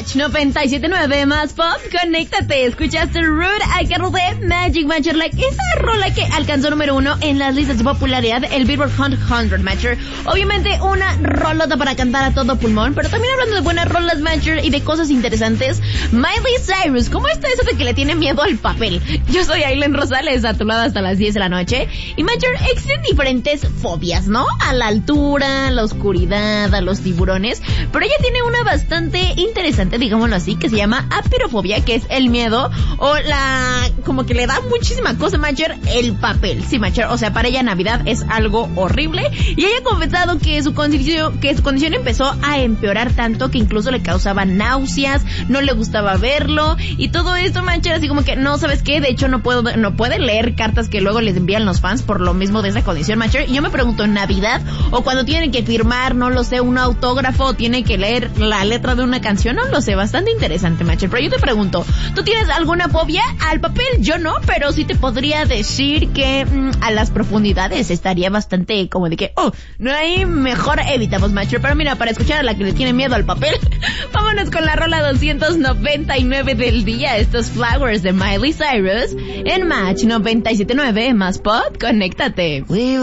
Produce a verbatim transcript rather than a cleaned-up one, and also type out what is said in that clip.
Match noventa y siete punto nueve más pop, conéctate. Escuchaste Rude a cargo de Magic Matcher, like esa rola que alcanzó número uno en las listas de popularidad, el Billboard cien Matcher. Obviamente una rolota para cantar a todo pulmón, pero también hablando de buenas rolas Matcher y de cosas interesantes, Miley Cyrus, ¿cómo está eso de que le tiene miedo al papel? Yo soy Aileen Rosales, a tu lado hasta las diez de la noche. Y Matcher, existen diferentes fobias, ¿no? A la altura, a la oscuridad, a los tiburones, pero ella tiene una bastante interesante, digámoslo así, que se llama aperofobia, que es el miedo o la, como que le da muchísima cosa, Matcher, el papel. Sí, Matcher, o sea, para ella Navidad es algo horrible, y ella ha confesado que su condición, que su condición empezó a empeorar tanto que incluso le causaba náuseas, no le gustaba verlo, y todo esto, Matcher, así como que, no, ¿sabes qué? De hecho, no puedo, no puede leer cartas que luego les envían los fans por lo mismo de esa condición, Matcher, y yo me pregunto, ¿en Navidad o cuando tienen que firmar, no lo sé, un autógrafo, o tienen que leer la letra de una canción? No lo sé, bastante interesante, Matcher. Pero yo te pregunto, ¿tú tienes alguna fobia al papel? Yo no, pero sí te podría decir que mmm, a las profundidades estaría bastante como de que, oh, no hay, mejor evitamos, Matcher. Pero mira, para escuchar a la que le tiene miedo al papel, vámonos con la rola doscientos noventa y nueve del día. Estos Flowers de Miley Cyrus en Match noventa y siete punto nueve más pop, conéctate.